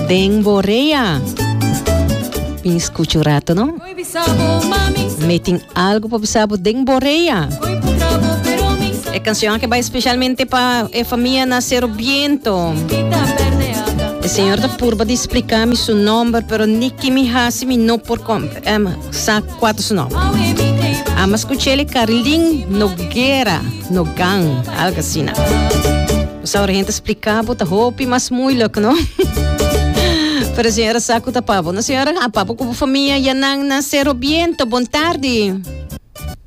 Den Boreia. Bem escute o rato, não? Metem algo para pensar Den Boreia. É canção que vai especialmente para a família Nascer o Viento. O senhor da purba de explicar-me seu nome, pero nem que me hace me não por sa quatro seu nome. Mas escutei ele Carlin Nogueira, Nogan, algo assim. Essa hora a gente explicar, bota roupa, mas muito louco, não? Para a senhora saco da pavo. A senhora, a pavo com a família Yanang Nascer o Viento. Boa tarde.